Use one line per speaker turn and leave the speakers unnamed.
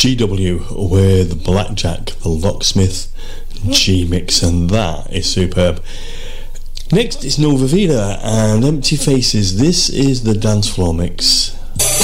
GW with Blackjack, the Locksmith G mix, and that is superb. Next is Nova Vida and Empty Faces. This is the dance floor mix.